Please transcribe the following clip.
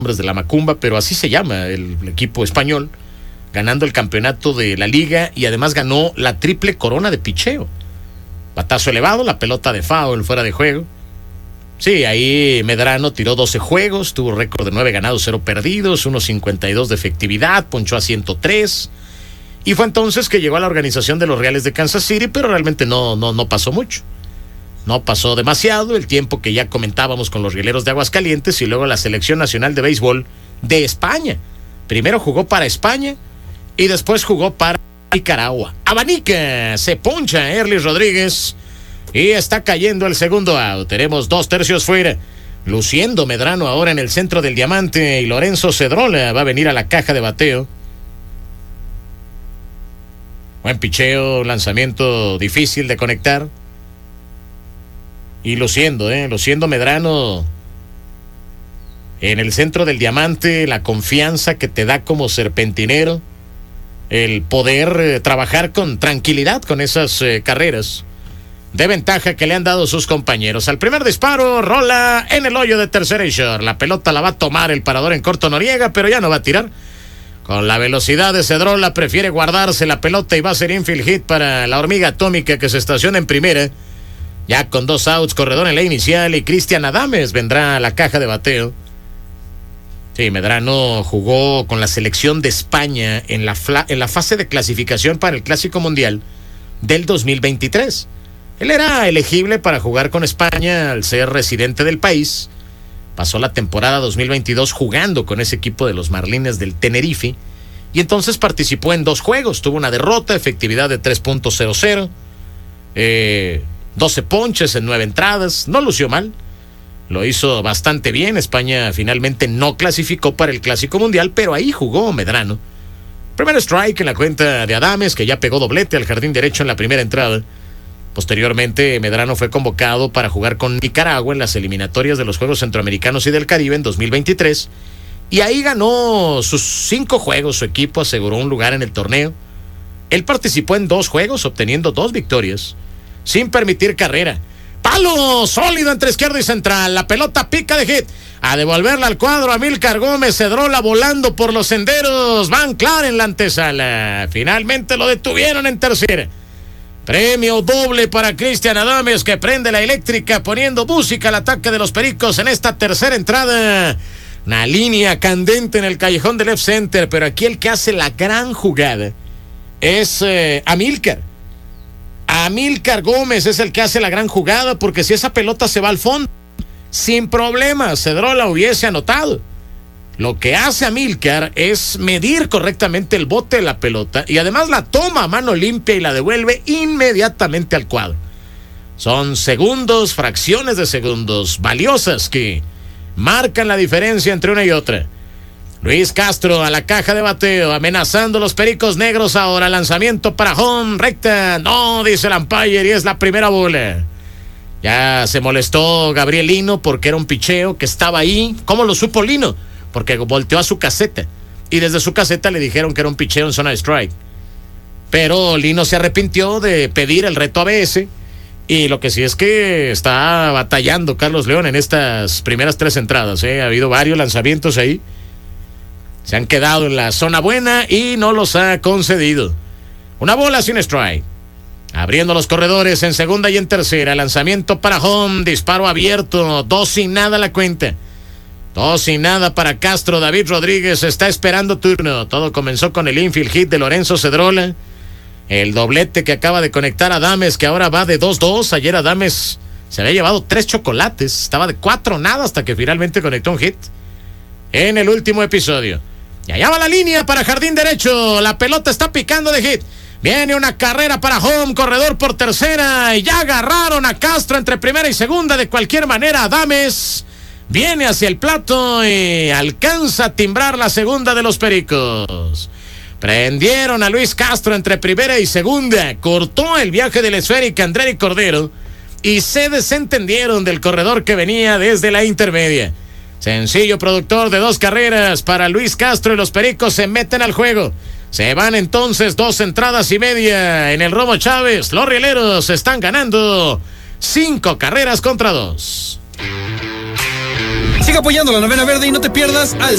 Hombres de la Macumba, pero así se llama el equipo español, ganando el campeonato de la liga y además ganó la triple corona de picheo. Batazo elevado, la pelota de foul fuera de juego. Sí, ahí Medrano tiró 12 juegos, tuvo récord de 9 ganados, 0 perdidos, 1.52 de efectividad, ponchó a 103. Y fue entonces que llegó a la organización de los Reales de Kansas City, pero realmente no pasó mucho. No pasó demasiado, el tiempo que ya comentábamos con los Rieleros de Aguascalientes y luego la Selección Nacional de Béisbol de España. Primero jugó para España y después jugó para Nicaragua. Abanica, se poncha Erlis Rodríguez y está cayendo el segundo out. Tenemos 2 tercios fuera. Luciendo Medrano ahora en el centro del diamante y Lorenzo Cedrola va a venir a la caja de bateo. Buen picheo, lanzamiento difícil de conectar. Y luciendo Medrano en el centro del diamante, la confianza que te da como serpentinero, el poder trabajar con tranquilidad con esas carreras de ventaja que le han dado sus compañeros. Al primer disparo, rola en el hoyo de tercera y short. La pelota la va a tomar el parador en corto Noriega, pero ya no va a tirar. Con la velocidad de Cedrola prefiere guardarse la pelota y va a ser infield hit para la hormiga atómica que se estaciona en primera. Ya con 2 outs, corredor en la inicial y Cristian Adames vendrá a la caja de bateo. Sí, Medrano jugó con la selección de España en la fase de clasificación para el Clásico Mundial del 2023. Él era elegible para jugar con España al ser residente del país. Pasó la temporada 2022 jugando con ese equipo de los Marlines del Tenerife y entonces participó en 2 juegos. Tuvo una derrota, efectividad de 3.00. 12 ponches en 9 entradas, no lució mal, lo hizo bastante bien. España finalmente no clasificó para el Clásico Mundial, pero ahí jugó Medrano. Primer strike en la cuenta de Adames, que ya pegó doblete al jardín derecho en la primera entrada. Posteriormente, Medrano fue convocado para jugar con Nicaragua en las eliminatorias de los Juegos Centroamericanos y del Caribe en 2023, y ahí ganó sus 5 juegos, su equipo aseguró un lugar en el torneo. Él participó en 2 juegos, obteniendo 2 victorias. Sin permitir carrera. Palo sólido entre izquierda y central. La pelota pica de hit. A devolverla al cuadro Amílcar Gómez. Cedrola volando por los senderos. Van Clar en la antesala. Finalmente lo detuvieron en tercera. Premio doble para Cristian Adames, que prende la eléctrica poniendo música al ataque de los Pericos en esta tercera entrada. Una línea candente en el callejón del left center. Pero aquí el que hace la gran jugada es Amílcar. Amílcar Gómez es el que hace la gran jugada, porque si esa pelota se va al fondo, sin problema, Cedrola hubiese anotado. Lo que hace Amílcar es medir correctamente el bote de la pelota y además la toma a mano limpia y la devuelve inmediatamente al cuadro. Son segundos, fracciones de segundos valiosas que marcan la diferencia entre una y otra. Luis Castro a la caja de bateo, amenazando los Pericos Negros ahora. Lanzamiento para home, recta. No, dice el umpire, y es la primera bola. Ya se molestó Gabriel Lino porque era un picheo que estaba ahí. ¿Cómo lo supo Lino? Porque volteó a su caseta y desde su caseta le dijeron que era un picheo en zona de strike. Pero Lino se arrepintió de pedir el reto ABS. Y lo que sí es que está batallando Carlos León en estas primeras 3 entradas. Ha habido varios lanzamientos ahí. Se han quedado en la zona buena y no los ha concedido. Una bola sin strike. Abriendo los corredores en segunda y en tercera. Lanzamiento para home. Disparo abierto. 2-0 la cuenta. 2-0 para Castro. David Rodríguez está esperando turno. Todo comenzó con el infield hit de Lorenzo Cedrola. El doblete que acaba de conectar a Adames, que ahora va de 2-2. Ayer Adames se había llevado 3 chocolates. Estaba de 4-0 hasta que finalmente conectó un hit en el último episodio. Y allá va la línea para jardín derecho. La pelota está picando de hit. Viene una carrera para home, corredor por tercera. Y ya agarraron a Castro entre primera y segunda. De cualquier manera, Adames viene hacia el plato y alcanza a timbrar la segunda de los Pericos. Prendieron a Luis Castro entre primera y segunda. Cortó el viaje del esférico Andrés Cordero. Y se desentendieron del corredor que venía desde la intermedia. Sencillo productor de 2 carreras para Luis Castro y los Pericos se meten al juego. Se van entonces 2 entradas y media en el Romo Chávez. Los Rieleros están ganando 5 carreras contra 2. Sigue apoyando la Novena Verde y no te pierdas al